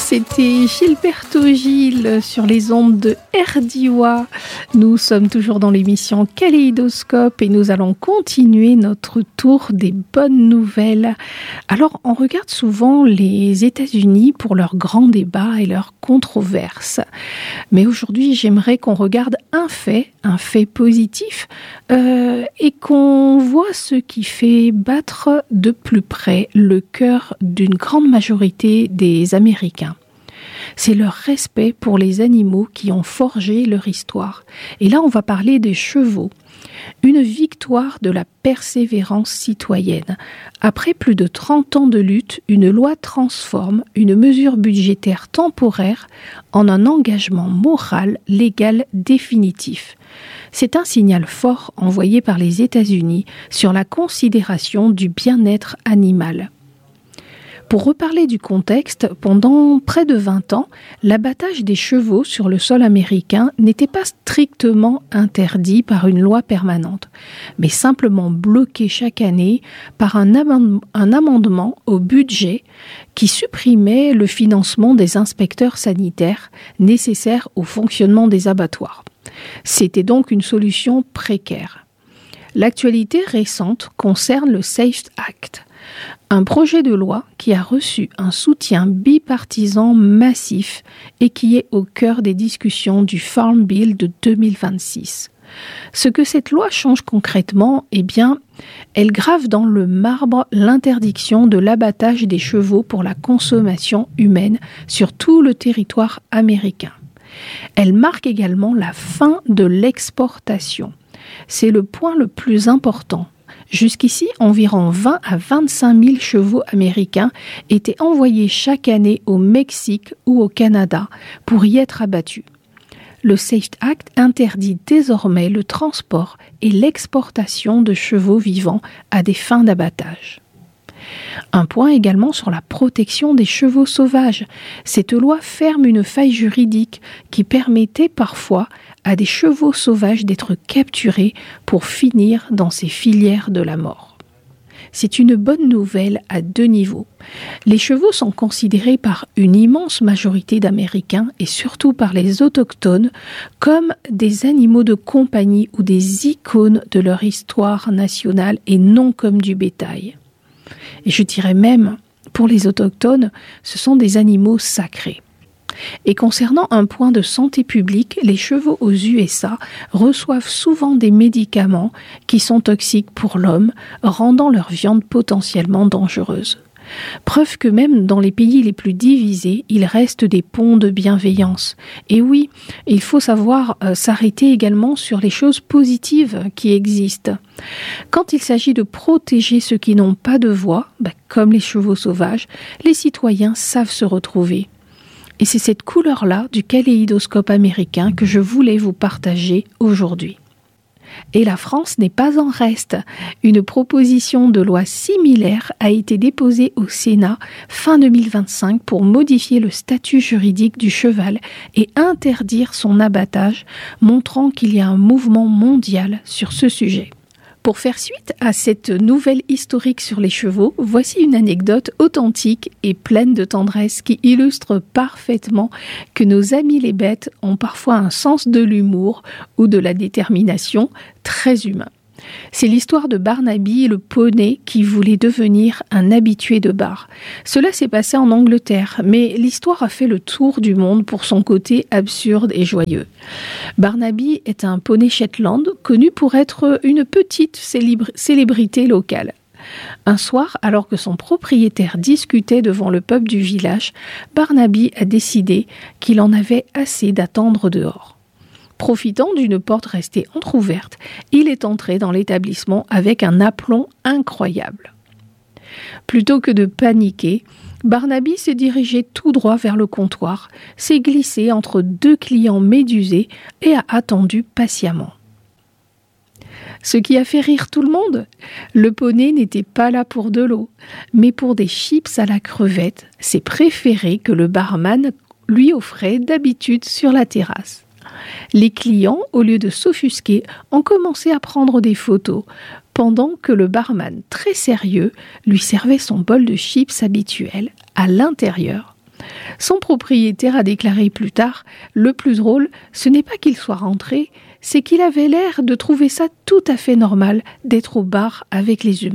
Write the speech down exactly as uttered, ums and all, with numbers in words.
C'était Gilberto Gil sur les ondes de R D I W A. Nous sommes toujours dans l'émission Kaléidoscope et nous allons continuer notre tour des bonnes nouvelles. Alors, on regarde souvent les États-Unis pour leurs grands débats et leurs controverses. Mais aujourd'hui, j'aimerais qu'on regarde un fait, un fait positif, euh, et qu'on voit ce qui fait battre de plus près le cœur d'une grande majorité des Américains. C'est leur respect pour les animaux qui ont forgé leur histoire. Et là, on va parler des chevaux. Une victoire de la persévérance citoyenne. Après plus de trente ans de lutte, une loi transforme une mesure budgétaire temporaire en un engagement moral, légal, définitif. C'est un signal fort envoyé par les États-Unis sur la considération du bien-être animal. Pour reparler du contexte, pendant près de vingt ans, l'abattage des chevaux sur le sol américain n'était pas strictement interdit par une loi permanente, mais simplement bloqué chaque année par un, amend- un amendement au budget qui supprimait le financement des inspecteurs sanitaires nécessaires au fonctionnement des abattoirs. C'était donc une solution précaire. L'actualité récente concerne le SAFE Act, un projet de loi qui a reçu un soutien bipartisan massif et qui est au cœur des discussions du Farm Bill de deux mille vingt-six. Ce que cette loi change concrètement, eh bien, elle grave dans le marbre l'interdiction de l'abattage des chevaux pour la consommation humaine sur tout le territoire américain. Elle marque également la fin de l'exportation. C'est le point le plus important. Jusqu'ici, environ vingt à vingt-cinq mille chevaux américains étaient envoyés chaque année au Mexique ou au Canada pour y être abattus. Le SAFE Act interdit désormais le transport et l'exportation de chevaux vivants à des fins d'abattage. Un point également sur la protection des chevaux sauvages. Cette loi ferme une faille juridique qui permettait parfois à des chevaux sauvages d'être capturés pour finir dans ces filières de la mort. C'est une bonne nouvelle à deux niveaux. Les chevaux sont considérés par une immense majorité d'Américains et surtout par les autochtones comme des animaux de compagnie ou des icônes de leur histoire nationale et non comme du bétail. Et je dirais même, pour les autochtones, ce sont des animaux sacrés. Et concernant un point de santé publique, les chevaux aux U S A reçoivent souvent des médicaments qui sont toxiques pour l'homme, rendant leur viande potentiellement dangereuse. Preuve que même dans les pays les plus divisés, il reste des ponts de bienveillance. Et oui, il faut savoir euh, s'arrêter également sur les choses positives qui existent. Quand il s'agit de protéger ceux qui n'ont pas de voix, bah, comme les chevaux sauvages, les citoyens savent se retrouver. Et c'est cette couleur-là du kaléidoscope américain que je voulais vous partager aujourd'hui. Et la France n'est pas en reste. Une proposition de loi similaire a été déposée au Sénat fin deux mille vingt-cinq pour modifier le statut juridique du cheval et interdire son abattage, montrant qu'il y a un mouvement mondial sur ce sujet. Pour faire suite à cette nouvelle historique sur les chevaux, voici une anecdote authentique et pleine de tendresse qui illustre parfaitement que nos amis les bêtes ont parfois un sens de l'humour ou de la détermination très humain. C'est l'histoire de Barnaby, le poney qui voulait devenir un habitué de bar. Cela s'est passé en Angleterre, mais l'histoire a fait le tour du monde pour son côté absurde et joyeux. Barnaby est un poney Shetland connu pour être une petite célébr- célébrité locale. Un soir, alors que son propriétaire discutait devant le pub du village, Barnaby a décidé qu'il en avait assez d'attendre dehors. Profitant d'une porte restée entrouverte, il est entré dans l'établissement avec un aplomb incroyable. Plutôt que de paniquer, Barnaby s'est dirigé tout droit vers le comptoir, s'est glissé entre deux clients médusés et a attendu patiemment. Ce qui a fait rire tout le monde, le poney n'était pas là pour de l'eau, mais pour des chips à la crevette, ses préférés que le barman lui offrait d'habitude sur la terrasse. Les clients, au lieu de s'offusquer, ont commencé à prendre des photos, pendant que le barman, très sérieux, lui servait son bol de chips habituel. À l'intérieur, Son propriétaire a déclaré plus tard « Le plus drôle, ce n'est pas qu'il soit rentré, c'est qu'il avait l'air de trouver ça tout à fait normal d'être au bar avec les humains. »